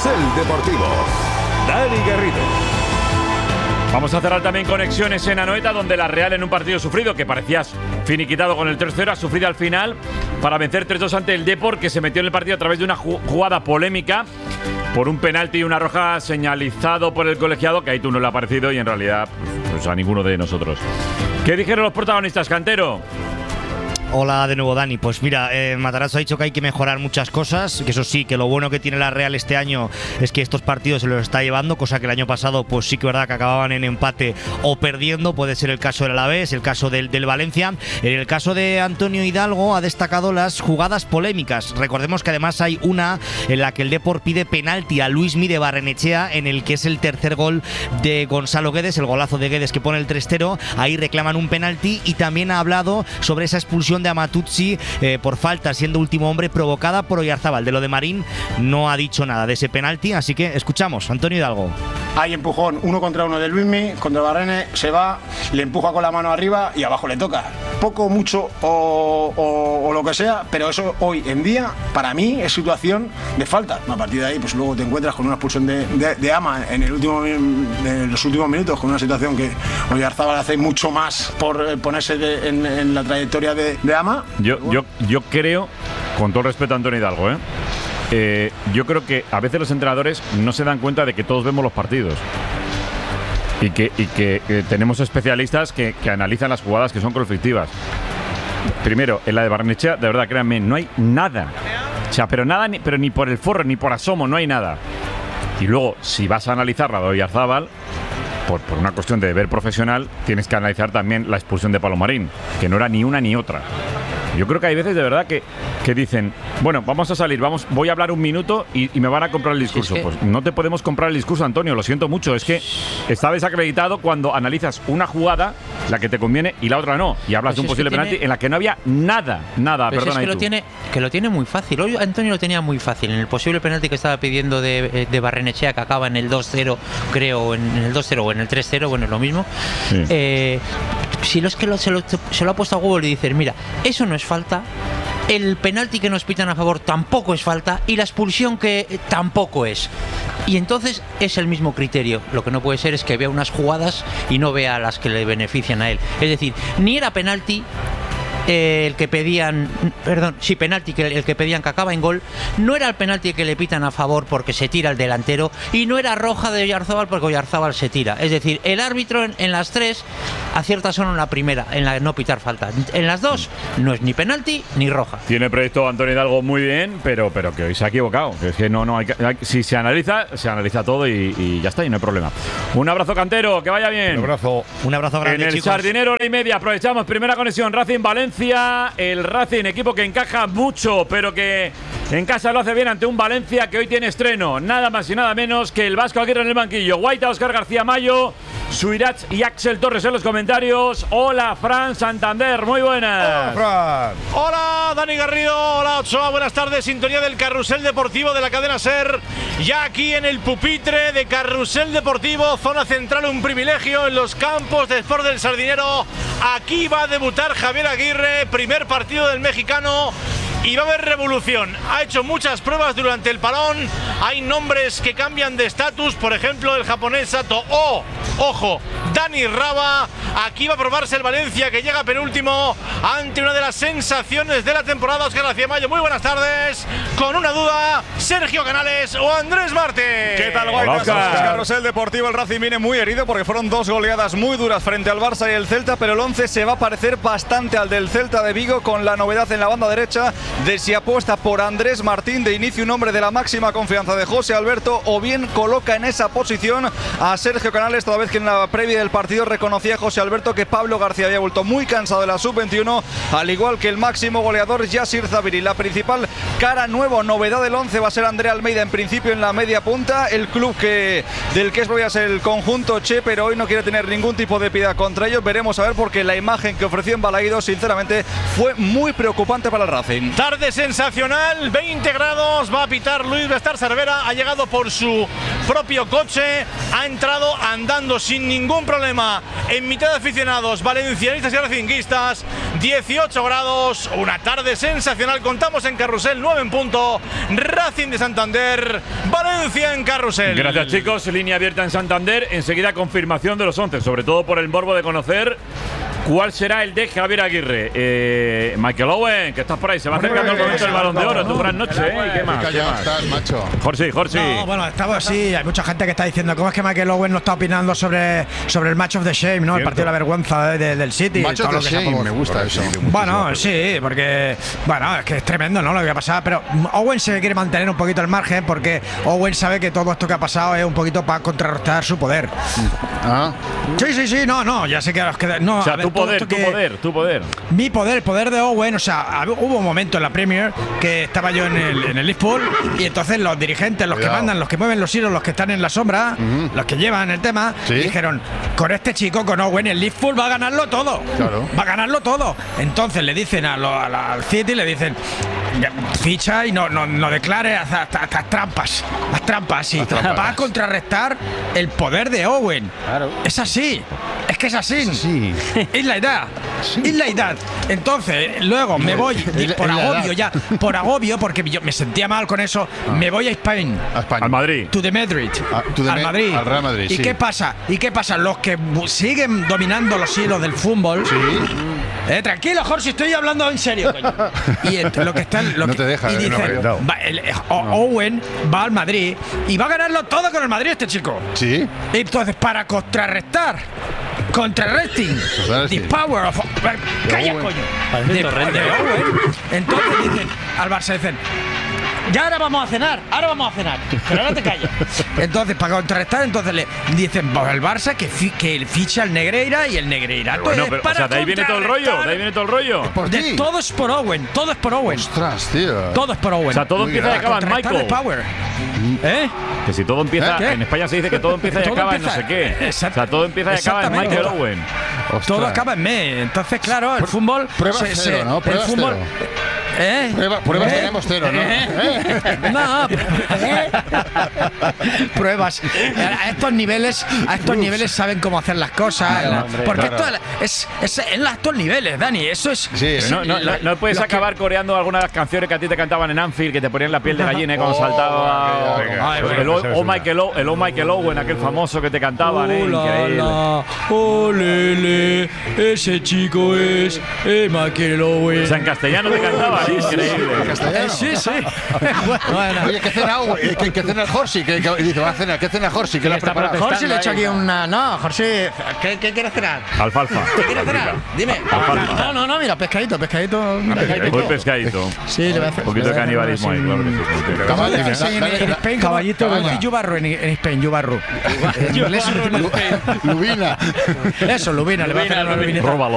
Carrusel Deportivo. Dani Garrido. Vamos a cerrar también conexiones en Anoeta, donde la Real, en un partido sufrido que parecía finiquitado con el 3-0, ha sufrido al final para vencer 3-2 ante el Depor, que se metió en el partido a través de una jugada polémica por un penalti y una roja señalizado por el colegiado, que a Itu no le ha parecido y en realidad pues a ninguno de nosotros. ¿Qué dijeron los protagonistas, Cantero? Hola de nuevo, Dani. Pues mira, Matarazzo ha dicho que hay que mejorar muchas cosas, que eso sí, que lo bueno que tiene la Real este año es que estos partidos se los está llevando, cosa que el año pasado pues sí que verdad que acababan en empate o perdiendo. Puede ser el caso del Alavés, el caso del Valencia. En el caso de Antonio Hidalgo ha destacado las jugadas polémicas. Recordemos que además hay una en la que el Depor pide penalti a Luismi de Barrenechea, en el que es el tercer gol de Gonzalo Guedes, el golazo de Guedes que pone el 3-0. Ahí reclaman un penalti y también ha hablado sobre esa expulsión de Amatuzzi por falta, siendo último hombre, provocada por Oyarzábal. De lo de Marín no ha dicho nada de ese penalti, así que escuchamos. Antonio Hidalgo. Hay empujón 1 contra 1 de Luismi contra Barrene, se va, le empuja con la mano arriba y abajo le toca. Poco, mucho o lo que sea, pero eso hoy en día para mí es situación de falta. A partir de ahí pues luego te encuentras con una expulsión de Ama en los últimos minutos, con una situación que Oyarzábal hace mucho más por ponerse en la trayectoria de Ama. Yo creo, con todo el respeto a Antonio Hidalgo, yo creo que a veces los entrenadores no se dan cuenta de que todos vemos los partidos y que tenemos especialistas que analizan las jugadas que son conflictivas. Primero, en la de Barrenechea, de verdad, créanme, no hay nada. O sea, pero nada, pero ni por el forro, ni por asomo, no hay nada. Y luego, si vas a analizar la de Oyarzábal, por una cuestión de deber profesional, tienes que analizar también la expulsión de Palomarín, que no era ni una ni otra. Yo creo que hay veces de verdad que dicen, bueno, vamos a salir, voy a hablar un minuto y me van a comprar el discurso. Pues no te podemos comprar el discurso, Antonio, lo siento mucho. Es que está desacreditado cuando analizas una jugada, la que te conviene, y la otra no. Y hablas de un posible penalti en la que no había nada. Pues perdona. Es que lo tiene muy fácil. Hoy Antonio lo tenía muy fácil. En el posible penalti que estaba pidiendo de Barrenechea, que acaba en el 2-0, creo, en el 2-0 o en el 3-0, bueno, es lo mismo. Sí. Si es que se lo ha puesto a Google y dices, mira, eso no es falta, el penalti que nos pitan a favor tampoco es falta y la expulsión que tampoco es. Y entonces es el mismo criterio. Lo que no puede ser es que vea unas jugadas y no vea las que le benefician a él. Es decir, ni era penalti el que pedían, penalti el que pedían que acaba en gol, no era el penalti que le pitan a favor porque se tira el delantero, y no era roja de Oyarzábal porque Oyarzábal se tira. Es decir, el árbitro en las tres acierta solo en la primera, en la de no pitar falta. En las dos no es ni penalti ni roja. Tiene proyecto Antonio Hidalgo muy bien, pero que hoy se ha equivocado. Que es que no hay si se analiza todo y ya está, y no hay problema. Un abrazo, Cantero, que vaya bien. Un abrazo grande, en el chicos. Sardinero, hora y media, aprovechamos primera conexión Racing Valencia. El Racing, equipo que encaja mucho, pero que en casa lo hace bien ante un Valencia que hoy tiene estreno. Nada más y nada menos que el Vasco Aguirre en el banquillo. Guaita, Óscar García Mayo, Suirats y Axel Torres en los comentarios. Hola, Fran Santander, muy buenas. Hola, Fran. Hola, Dani Garrido. Hola, Ochoa, buenas tardes. Sintonía del Carrusel Deportivo de la cadena SER. Ya aquí en el pupitre de Carrusel Deportivo, zona central, un privilegio en los campos de Sport del Sardinero. Aquí va a debutar Javier Aguirre, primer partido del mexicano. Y va a haber revolución. Ha hecho muchas pruebas durante el parón. Hay nombres que cambian de estatus. Por ejemplo, el japonés Sato ojo, Dani Raba. Aquí va a probarse el Valencia, que llega penúltimo ante una de las sensaciones de la temporada. Óscar García Mayo, muy buenas tardes. Con una duda, Sergio Canales o Andrés Martín. ¿Qué tal, Guaytas? Carrusel Deportivo. El Racing viene muy herido porque fueron 2 goleadas muy duras frente al Barça y el Celta, pero el 11 se va a parecer bastante al del Celta de Vigo, con la novedad en la banda derecha de si apuesta por Andrés Martín de inicio, un hombre de la máxima confianza de José Alberto, o bien coloca en esa posición a Sergio Canales, toda vez que en la previa del partido reconocía José Alberto que Pablo García había vuelto muy cansado de la sub-21, al igual que el máximo goleador Yasir Zabiri. La principal cara nueva, novedad del 11, va a ser Andrea Almeida en principio en la media punta, el club del que es propiedad es el conjunto Che, pero hoy no quiere tener ningún tipo de piedad contra ellos. Veremos a ver, porque la imagen que ofreció en Balaídos sinceramente fue muy preocupante para el Racing. Tarde sensacional, 20 grados, va a pitar Luis Bestar Cervera, ha llegado por su propio coche, ha entrado andando sin ningún problema en mitad de aficionados valencianistas y racinguistas. 18 grados, una tarde sensacional. Contamos en Carrusel, 9 en punto. Racing de Santander, Valencia en Carrusel. Gracias, chicos. Línea abierta en Santander. Enseguida confirmación de los 11, sobre todo por el morbo de conocer cuál será el de Javier Aguirre. Michael Owen, que estás por ahí, se va acercando el momento del Balón de Oro. Tú, buenas noches. ¿Y qué más? ¿Qué más estás, macho? Jorge. No, bueno, estamos así. Hay mucha gente que está diciendo cómo es que Michael Owen no está opinando sobre el Match of the Shame, ¿no? El partido de la vergüenza del City. Match of the Shame, me gusta eso. Bueno, sí, porque bueno, es que es tremendo, ¿no? Lo que ha pasado, pero Owen se quiere mantener un poquito el margen porque Owen sabe que todo esto que ha pasado es un poquito para contrarrestar su poder. Sí, no, ya sé que no. O sea, a ver, tu poder. Mi poder, el poder de Owen, o sea, hubo un momento en la Premier que estaba yo en el Liverpool y entonces los dirigentes, los que mandan, los que mueven los hilos, los que están en la sombra, los que llevan el tema, dijeron, con este chico, con Owen, el Liverpool va a ganarlo todo. Claro. Va a ganarlo todo. Entonces le dicen al City, le dicen, ficha y no declare, haz trampas. Haz trampas, y va a contrarrestar el poder de Owen. Claro. Es así. Es que es así. Sí. Es la edad. Es la edad. Entonces, luego me voy por agobio, porque yo me sentía mal con eso, me voy a España. Al Madrid. To the Madrid. Al Madrid. Al Real Madrid. ¿Y sí. qué pasa? Los que siguen dominando los hilos del fútbol. Sí. Tranquilo, Jorge, estoy hablando en serio, coño. Y lo que están. No te deja. Y dicen, Owen va al Madrid y va a ganarlo todo con el Madrid, este chico. Sí. Entonces, para contrarresting the power of calla, coño, de Owen. Entonces dicen al Barça, dicen, ya ahora vamos a cenar, pero ahora te callas. Entonces, para contrarrestar, entonces le dicen al Barça que ficha al Negreira y el Negreira. Bueno, pero, o sea, de ahí viene todo el rollo. Todo es por Owen, Ostras, tío. Todo es por Owen. O sea, todo empieza y acaba en Michael. Que si todo empieza, en España se dice que todo empieza y acaba en no sé qué. O sea, todo empieza y acaba en Michael Owen. Ostras. Todo acaba en me. Entonces, claro, el fútbol. Pruebas cero, ¿no? Pruebas cero. Pruebas tenemos cero, ¿no? No, pruebas. A estos niveles saben cómo hacer las cosas. Porque esto es en estos niveles, Dani. Eso es. Sí, no puedes acabar coreando algunas de las canciones que a ti te cantaban en Anfield, que te ponían la piel de gallina cuando saltaba. El Michael Owen, aquel famoso que te cantaban. Increíble. Olele, ese chico es Michael Owen. O sea, en castellano te cantaban. Increíble. Sí. Bueno. Oye, ¿qué cena el Jorge? Que dice, va a cenar. ¿Qué cena Jorge? ¿Qué le ha preparado? Jorge le he hecho aquí una. No, Jorge, ¿qué quieres cenar? Alfalfa. ¿Qué quieres cenar? Dime. No, mira, pescadito. Muy pescadito. Sí, le voy a hacer. Un poquito de canibalismo ahí, claro que sí. En España, caballito, yubarro en España, yubarro. Lubina. Eso, lubina. Le voy a hacer una lubina. Róbalo.